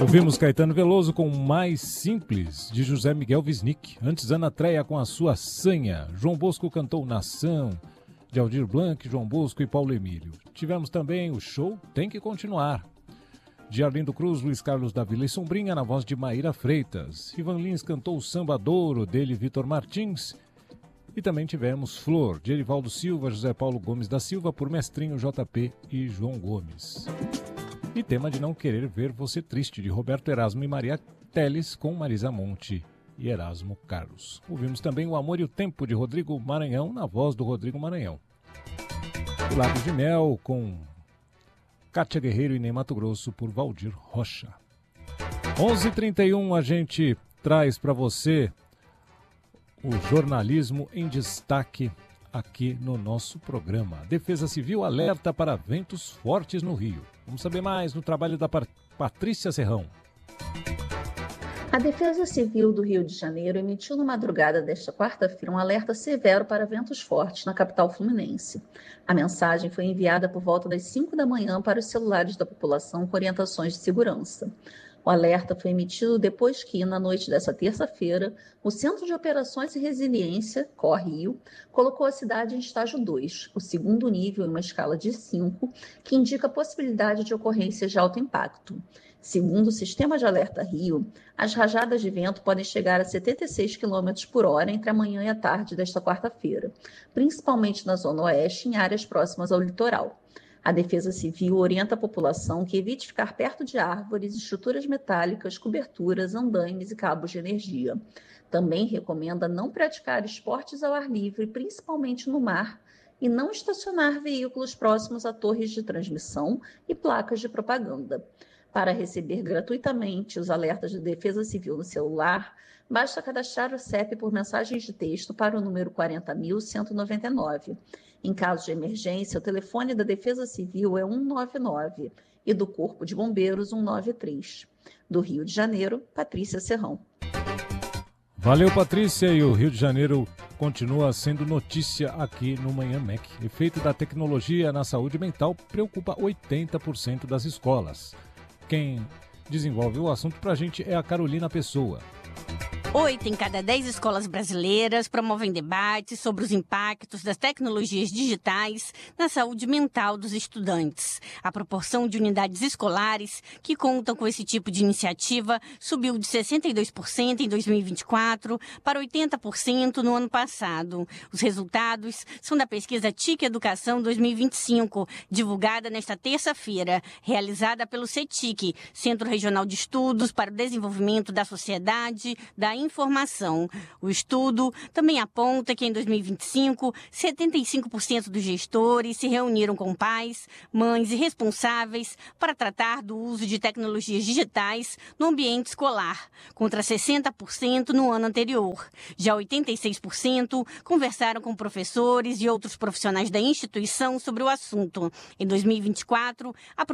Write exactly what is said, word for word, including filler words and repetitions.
Ouvimos Caetano Veloso com Mais Simples, de José Miguel Wisnik. Antes, Ana Treia com A Sua Sanha. João Bosco cantou Nação, de Aldir Blanc, João Bosco e Paulo Emílio. Tivemos também o Show Tem Que Continuar, de Arlindo Cruz, Luiz Carlos da Vila e Sombrinha, na voz de Maíra Freitas. Ivan Lins cantou o Samba Douro, dele Vitor Martins. E também tivemos Flor, de Erivaldo Silva, José Paulo Gomes da Silva, por Mestrinho, J P e João Gomes. E tema de Não Querer Ver Você Triste, de Roberto Erasmo e Maria Teles, com Marisa Monte e Erasmo Carlos. Ouvimos também O Amor e o Tempo, de Rodrigo Maranhão, na voz do Rodrigo Maranhão. O Lápis de Mel, com Cátia Guerreiro e Ney Mato Grosso, por Valdir Rocha. onze e trinta e um, a gente traz para você o jornalismo em destaque aqui no nosso programa. Defesa Civil alerta para ventos fortes no Rio. Vamos saber mais no trabalho da Patrícia Serrão. A Defesa Civil do Rio de Janeiro emitiu na madrugada desta quarta-feira um alerta severo para ventos fortes na capital fluminense. A mensagem foi enviada por volta das cinco da manhã para os celulares da população com orientações de segurança. O alerta foi emitido depois que, na noite desta terça-feira, o Centro de Operações e Resiliência, COR-Rio, colocou a cidade em estágio dois, o segundo nível em uma escala de cinco, que indica a possibilidade de ocorrências de alto impacto. Segundo o Sistema de Alerta Rio, as rajadas de vento podem chegar a setenta e seis quilômetros por hora entre a manhã e a tarde desta quarta-feira, principalmente na Zona Oeste e em áreas próximas ao litoral. A Defesa Civil orienta a população que evite ficar perto de árvores, estruturas metálicas, coberturas, andaimes e cabos de energia. Também recomenda não praticar esportes ao ar livre, principalmente no mar, e não estacionar veículos próximos a torres de transmissão e placas de propaganda. Para receber gratuitamente os alertas de Defesa Civil no celular, basta cadastrar o C E P por mensagens de texto para o número quarenta mil cento e noventa e nove. Em caso de emergência, o telefone da Defesa Civil é cento e noventa e nove e do Corpo de Bombeiros cento e noventa e três. Do Rio de Janeiro, Patrícia Serrão. Valeu, Patrícia. E o Rio de Janeiro continua sendo notícia aqui no Manhã M E C. Efeito da tecnologia na saúde mental preocupa oitenta por cento das escolas. Quem desenvolve o assunto para a gente é a Carolina Pessoa. Oito em cada dez escolas brasileiras promovem debates sobre os impactos das tecnologias digitais na saúde mental dos estudantes. A proporção de unidades escolares que contam com esse tipo de iniciativa subiu de sessenta e dois por cento em dois mil e vinte e quatro para oitenta por cento no ano passado. Os resultados são da pesquisa T I C Educação dois mil e vinte e cinco, divulgada nesta terça-feira, realizada pelo CETIC, Centro Regional de Estudos para o Desenvolvimento da Sociedade, da Informação. O estudo também aponta que em dois mil e vinte e cinco, setenta e cinco por cento dos gestores se reuniram com pais, mães e responsáveis para tratar do uso de tecnologias digitais no ambiente escolar, contra sessenta por cento no ano anterior. Já oitenta e seis por cento conversaram com professores e outros profissionais da instituição sobre o assunto. Em dois mil e vinte e quatro, a